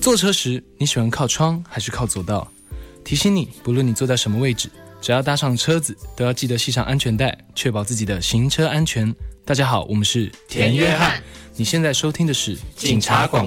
坐车时，你喜欢靠窗还是靠左道？提醒你，不论你坐在什么位置，只要搭上车子，都要记得系上安全带，确保自己的行车安全。大家好，我们是田约翰。 你现在收听的是警察广